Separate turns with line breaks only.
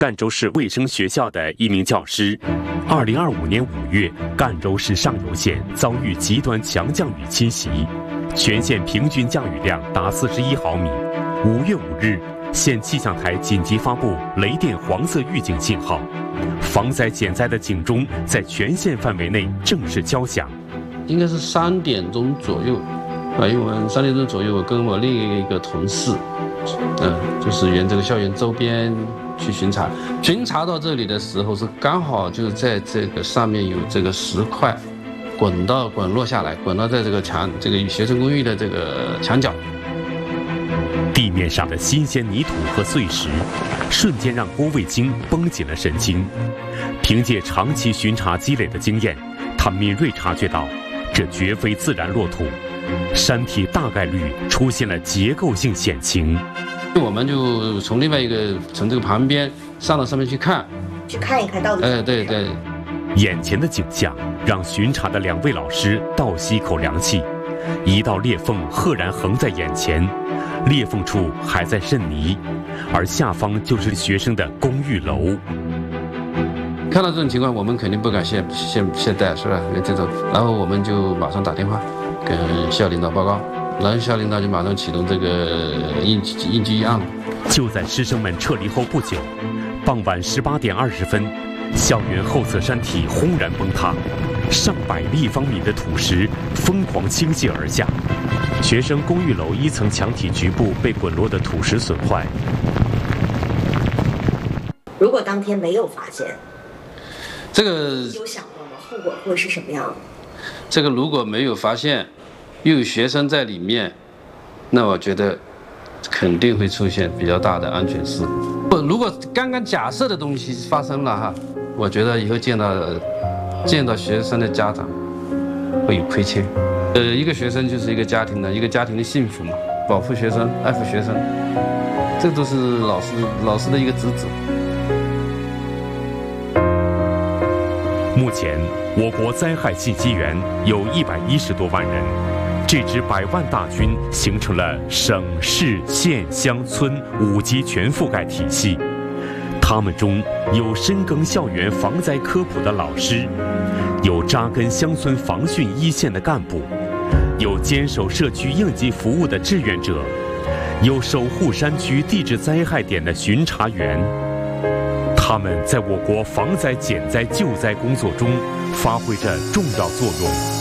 赣州市卫生学校的一名教师。2025年5月，赣州市上游县遭遇极端强降雨侵袭，全县平均降雨量达41毫米。5月5日，县气象台紧急发布雷电黄色预警信号，防灾减灾的警钟在全县范围内正式敲响。
应该是3点钟左右，因为我们3点钟左右，我跟我另一个同事，就是沿这个校园周边去巡查。巡查到这里的时候，是刚好就在这个上面有这个石块，滚落下来，滚到在这个学生公寓的这个墙角。
地面上的新鲜泥土和碎石，瞬间让郭卫京绷紧了神经。凭借长期巡查积累的经验，他敏锐察觉到，这绝非自然落土，山体大概率出现了结构性险情。
我们就从另外一个从这个旁边上到上面去看一看到底。对。
眼前的景象让巡查的2位老师倒吸一口凉气，一道裂缝赫然横在眼前，裂缝处还在渗泥，而下方就是学生的公寓楼。
看到这种情况，我们肯定不敢懈怠，是吧？这种，然后我们就马上打电话跟校领导报告，然后校领导就马上启动这个应急预案。
就在师生们撤离后不久，傍晚18点20分，校园后侧山体轰然崩塌，上百立方米的土石疯狂倾泻而下，学生公寓楼1层墙体局部被滚落的土石损坏。
如果当天没有发现，
这个
有想过吗？后果会是什么样的？
这个如果没有发现，又有学生在里面，那我觉得肯定会出现比较大的安全事故。如果刚刚假设的东西发生了哈，我觉得以后见到学生的家长会有亏欠。一个学生就是一个家庭的幸福嘛，保护学生，爱护学生，这都是老师的一个职责。
目前，我国灾害信息源有110多万人，这支100万大军形成了省市县乡村5级全覆盖体系。他们中有深耕校园防灾科普的老师，有扎根乡村防汛一线的干部，有坚守社区应急服务的志愿者，有守护山区地质灾害点的巡查员。他们在我国防灾、减灾、救灾工作中发挥着重要作用。